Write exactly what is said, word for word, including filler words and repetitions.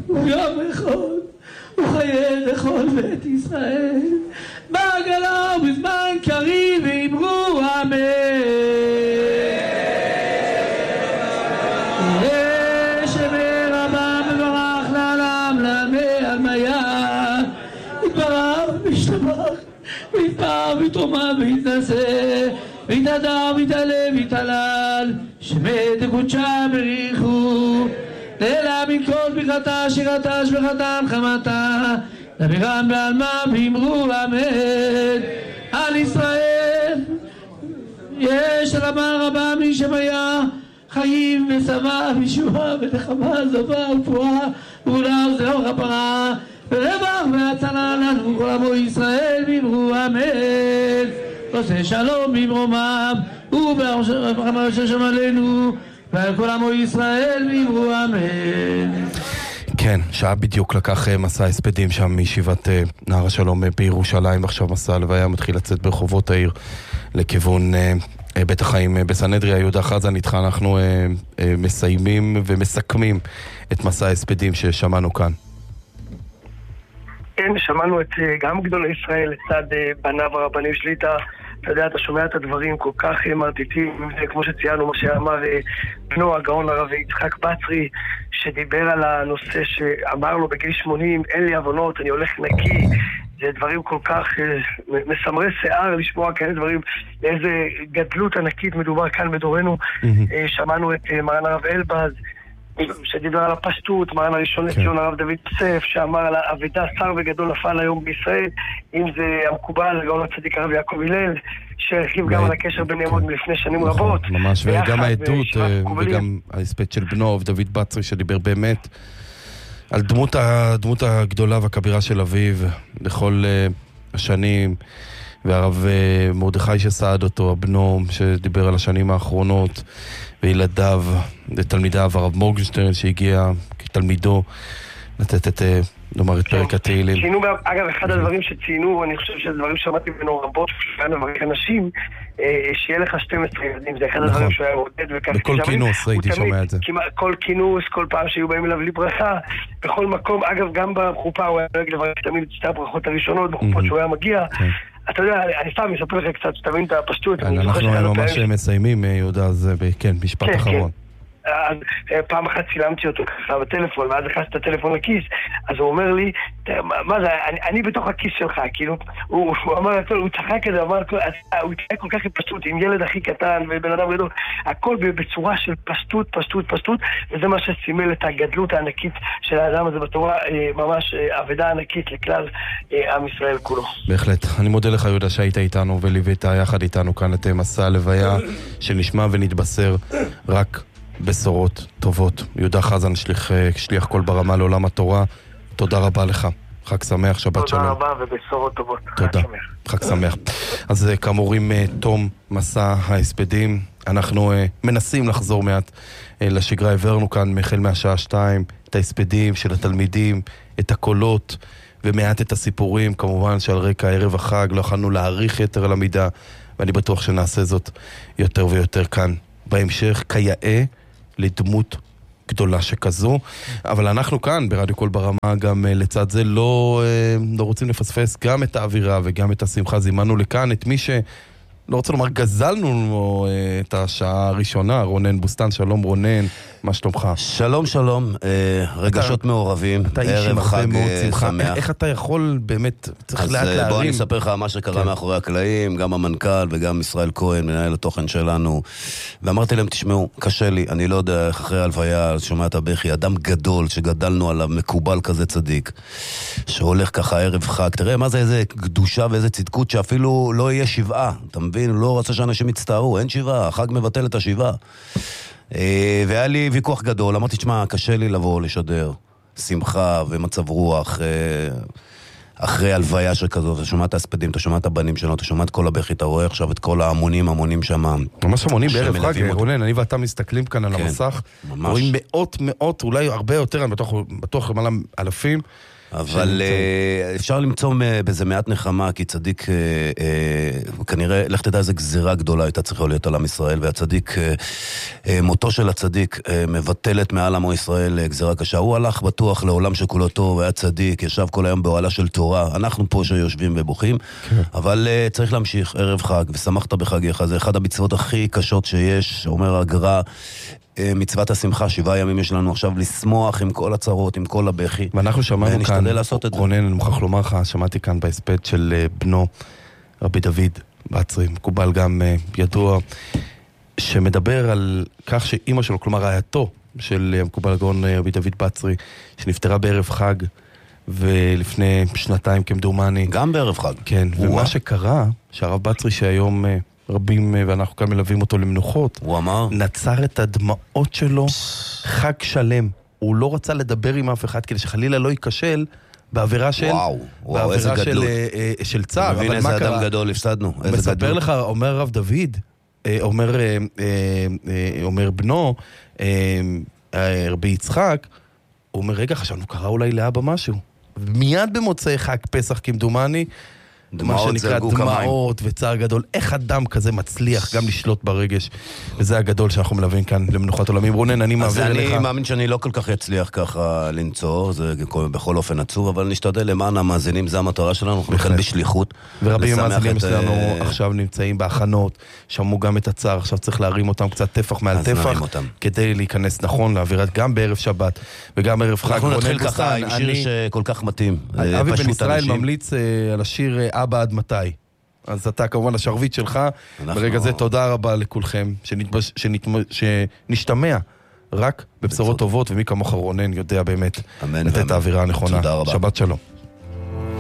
ויום אחד הוא חייב לכל בית ישראל בעגלה ובזמן קריב ואמרו אמן. יש אמר רבה מברך לעולם לעמי עלמיה יתברך וישתבח ויתפר ויתרומה ויתנשא ויתהדר ויתעלה ויתהלל שמי דקודשה בריחו לילה מכל ברכתה שירתה שבחתה נחמתה דברירם בעלמא ואמרו אמן. על ישראל יש רמה רבה משמיה חיים ושמה וישועה ונחמה זבה ופועה ואולה וזרוע כפרה ורווח והצלה לנו כל עמו ישראל ואמרו אמן. עושה שלום במרומיו וברחמיו ששם עלינו ועל כל עמו ישראל ואמרו אמן. כן, שעה בדיוק לקח מסע הספדים שם מישיבת נהר השלום בירושלים, ועכשיו מסע הלוויה מתחיל לצאת ברחובות העיר לכיוון בית החיים בסנהדריה. יהודה חזן, איתך אנחנו מסיימים ומסכמים את מסע ההספדים ששמענו כאן. כן, שמענו את גם גדולי ישראל לצד בניו הרבנים שליטה. אתה יודע, אתה שומע את הדברים כל כך מרטיטים, כמו שציינו, מה שאמר בנו הגאון הרב יצחק בצרי, שדיבר על הנושא שאמר לו בגיל שמונים, אין לי הבנות, אני הולך נקי. זה דברים כל כך מסמרי שיער לשמוע כאלה דברים, לאיזה גדלות ענקית מדובר כאן בדורנו. שמענו את מרן הרב אלבז, שדיבר על הפשטות, מרן הראשון לציון הרב דוד יוסף, שאמר על האבדה שר וגדול נפל היום בישראל, אם זה המקובל, הגאון הצדיק הרב יעקב הלל, שהרחיב גם על הקשר בין ימות מלפני שנים רבות. ממש, וגם העדות, וגם ההספד של בנו, דוד בצרי, שדיבר באמת על דמות הדמות הגדולה והכבירה של אביו לכל השנים, והרב מרדכי שסעד אותו, הבנו, שדיבר על השנים האחרונות, וילדיו, ותלמידיו, הרב מורגנשטיין שהגיע כתלמידו לתת את, לומר, את פרק התהילים. ציינו, אגב, אחד הדברים שציינו, אני חושב שזה דברים שמעתי ממנו רבות, שכאן מברך אנשים, שיהיה לך שנים עשר ילדים, זה אחד הדברים שהוא היה עודד וכך. בכל כינוס הייתי שומע את זה. כל כינוס, כל פעם שהיו באים אליו לי ברכה, בכל מקום, אגב, גם בחופה הוא היה נוהג לברך תמיד את שתי הברכות הראשונות, בחופות שהוא היה מגיע. אתה יודע, אני סתם מספר לך קצת, שתבין את הפשטות. אנחנו ממש מסיימים, יהודה, אז כן, משפט אחרון. אז פעם אחת צילמתי אותו ככה בטלפון, ואז הכנסתי את הטלפון לכיס, אז הוא אומר לי, מה זה, אני, אני בתוך הכיס שלך, כאילו, הוא, הוא אמר הכל, הוא צחק כזה, אמר הכל, הוא התנהג כל כך פשטות, עם ילד הכי קטן ובן אדם גדול, הכל בצורה של פשטות, פשטות, פשטות, וזה מה שסימל את הגדלות הענקית של האדם הזה בתורה, ממש אבדה ענקית לכלל עם ישראל כולו. בהחלט, אני מודה לך יהודה שהיית איתנו וליווית יחד איתנו כאן את מסע הלוויה, שנשמע ונתבשר רק בשורות טובות. יהודה חזן, שליח, שליח קול ברמה לעולם התורה, תודה רבה לך. חג שמח, שבת שלום. תודה רבה ובשורות טובות. תודה. חג שמח. אז כאמורים, תום מסע ההספדים. אנחנו מנסים לחזור מעט לשגרה. העברנו כאן מחל מהשעה שתיים את ההספדים של התלמידים, את הקולות ומעט את הסיפורים. כמובן שעל רקע ערב החג לא יכולנו להאריך יותר על המידה, ואני בטוח שנעשה זאת יותר ויותר כאן בהמשך, כיאה לדמות גדולה שכזו. אבל אנחנו כאן ברדיו קול ברמה גם לצד זה לא, לא רוצים לפספס גם את האווירה וגם את השמחה. זימנו לכאן את מי ש... לא רוצה לומר, גזלנו את השעה הראשונה, רונן בוסטן. שלום רונן, מה שלומך? שלום שלום, רגשות מעורבים, ערב חג שמח. איך אתה יכול באמת, צריך לאט להרים? אז בוא אני אספר לך מה שקרה מאחורי הקלעים, גם המנכ"ל וגם ישראל כהן, מנהל התוכן שלנו, ואמרתי להם, תשמעו, קשה לי, אני לא יודע איך אחרי ההלוויה, שומע את הבכי, אדם גדול שגדלנו עליו, מקובל כזה צדיק, שהולך ככה ערב חג, תראה מה זה איזה קדושה ואיזה צדקות שאפילו לא יהיה שבעה, אתה מבין? הוא לא רצה שאנשים יצטערו, אין שבעה, החג מבטל את השבעה. והיה לי ויכוח גדול, אמרתי, תשמע, קשה לי לבוא לשדר שמחה ומצב רוח אחרי הלוויה שכזאת. אתה שומע את ההספדים, אתה שומע את הבנים שלנו, אתה שומע את כל הבכי, אתה רואה עכשיו את כל ההמונים, המונים שם. ממש המונים בערב חג, רונן, אני ואתה מסתכלים כאן על המסך, רואים מאות, מאות, אולי הרבה יותר, אני בטוח למעלה אלפים, אבל אפשר למצוא בזה מעט נחמה, כי צדיק, כנראה, לך תדע איזה גזירה גדולה הייתה צריכה להיות על עם ישראל, והצדיק, מותו של הצדיק, מבטלת מעל עמו ישראל גזירה קשה. הוא הלך בטוח לעולם שכולו טוב, היה צדיק, ישב כל היום באוהלה של תורה, אנחנו פה שיושבים ובוכים, אבל צריך להמשיך, ערב חג, ושמחת בחגיך, זה אחד המצוות הכי קשות שיש, אומר הגר"א, מצוות השמחה, שבעה ימים יש לנו עכשיו לשמוח עם כל הצרות, עם כל הבכי. ואנחנו שמענו כאן, רונן, אני מוכרח לומר לך, שמעתי כאן בהספד של בנו, רבי דוד בצרי, מקובל גם ידוע, שמדבר על כך שאימא שלו, כלומר רעייתו של המקובל הגאון רבי דוד בצרי, שנפטרה בערב חג, ולפני שנתיים כמדומני. גם בערב חג. כן, ומה שקרה, שהרב בצרי שהיום רבים, ואנחנו כאן מלווים אותו למנוחות, הוא אמר? נצר את הדמעות שלו חג שלם. הוא לא רצה לדבר עם אף אחד, כדי שחלילה לא ייכשל בעבירה של... וואו, וואו, איזה גדלות. של, של צער. מבין איזה אדם גדול הפסדנו. מספר לך, אומר הרב דוד, אומר, אומר בנו, רבי יצחק, הוא אומר, רגע, חשבנו, קרה אולי לאבא משהו. מיד במוצאי חג פסח כמדומני, מה שנקרא דמעות וצער גדול. איך אדם כזה מצליח גם לשלוט ברגש, וזה הגדול שאנחנו מלווים כאן למנוחת עולמים. רונן, אני מעביר אליך. אז אני מאמין שאני לא כל כך אצליח ככה לנצור, זה בכל אופן עצוב, אבל נשתדל למען המאזינים, זה המטרה שלנו, אנחנו כאן בשליחות. ורבים המאזינים שלנו עכשיו נמצאים בהכנות, שמעו גם את הצער, עכשיו צריך להרים אותם קצת טפח מעל טפח, כדי להיכנס נכון, לאווירת גם בערב שבת וגם בערב חג. אנחנו נתחיל ככה עם שיר שכל כך מתאים. אבי בן ישראל ממליץ על השיר אבא עד מתי. אז אתה כמובן השרביט שלך. ברגע זה תודה רבה לכולכם, שנשתמע רק בבשורות טובות, ומי כמוך רונן יודע באמת לתת את האווירה הנכונה. שבת שלום.